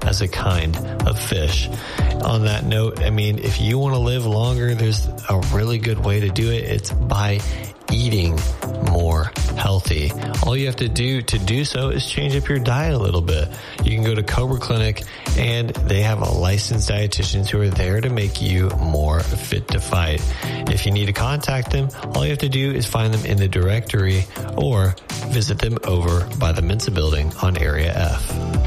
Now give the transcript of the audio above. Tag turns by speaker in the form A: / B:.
A: as a kind of fish. On that note, I mean, if you want to live longer, there's a really good way to do it. It's by eating more healthy. All you have to do so is change up your diet a little bit. You can go to Cobra Clinic, and they have a licensed dietitians who are there to make you more fit to fight. If you need to contact them, all you have to do is find them in the directory or visit them over by the Mensa building on Area F.